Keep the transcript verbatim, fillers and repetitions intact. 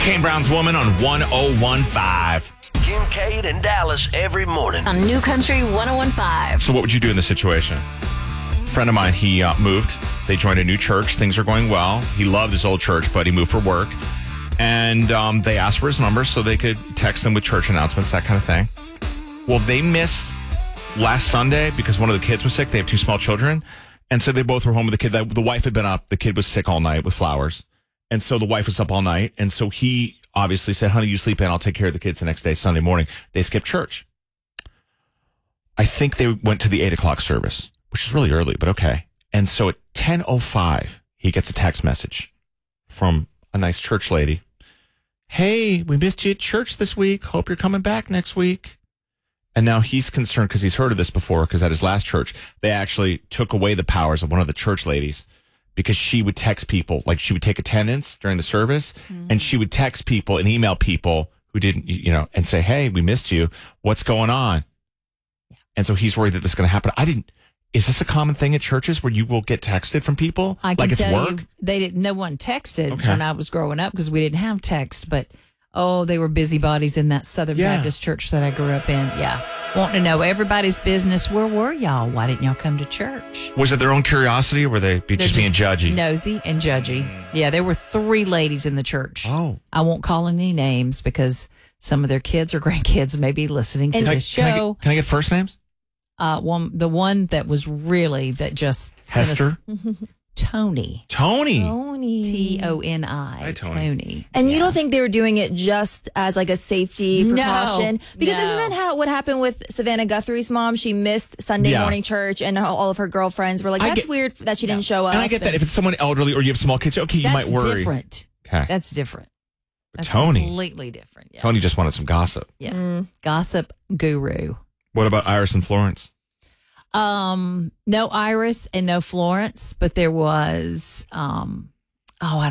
Kane Brown's Woman on one oh one five. Kincaid and Dallas every morning. On New Country one oh one five. So what would you do in this situation? A friend of mine, he uh, moved. They joined a new church. Things are going well. He loved his old church, but he moved for work. And um, they asked for his number so they could text him with church announcements, that kind of thing. Well, they missed last Sunday because one of the kids was sick. They have two small children. And so they both were home with the kid. The wife had been up. The kid was sick all night with flowers. And so the wife was up all night. And so he obviously said, honey, you sleep in. I'll take care of the kids the next day, Sunday morning. They skipped church. I think they went to the eight o'clock service, which is really early, but okay. And so at ten oh five, he gets a text message from a nice church lady. Hey, we missed you at church this week. Hope you're coming back next week. And now he's concerned because he's heard of this before, because at his last church, they actually took away the powers of one of the church ladies because she would text people, like she would take attendance during the service, mm-hmm. and she would text people and email people who didn't, you know, and say, hey, we missed you. What's going on? Yeah. And so he's worried that this is going to happen. I didn't. Is this a common thing at churches where you will get texted from people? I can like it's tell work? you, they didn't. No one texted okay. when I was growing up because we didn't have text. But oh, they were busybodies in that Southern yeah. Baptist church that I grew up in. Yeah, wanting to know everybody's business. Where were y'all? Why didn't y'all come to church? Was it their own curiosity, or were they be just, just being judgy? Nosy and judgy. Yeah, there were three ladies in the church. Oh, I won't call any names because some of their kids or grandkids may be listening to this I, show. Can I, get, can I get first names? Uh, one, the one that was really that just Hester, Tony, Tony, Tony, T O N I, Hi, Tony. Tony. And yeah. you don't think they were doing it just as like a safety precaution? No, because no. isn't that how what happened with Savannah Guthrie's mom? She missed Sunday yeah. morning church, and all of her girlfriends were like, I "That's get, weird that she no. didn't show up." And I get that if it's someone elderly or you have small kids, okay, you That's might worry. Different. Okay, that's different. But That's Tony, completely different. Yeah. Tony just wanted some gossip. Yeah, Mm. gossip guru. What about Iris and Florence? Um, no Iris and no Florence, but there was um, oh, I don't